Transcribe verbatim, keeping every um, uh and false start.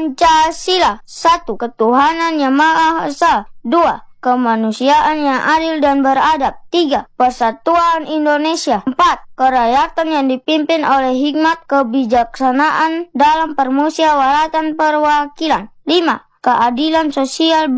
Pancasila. Satu. Ketuhanan yang Maha Esa. Dua. Kemanusiaan yang adil dan beradab. Tiga. Persatuan Indonesia. Empat. Kerakyatan yang dipimpin oleh hikmat kebijaksanaan dalam permusyawaratan perwakilan. Lima. Keadilan sosial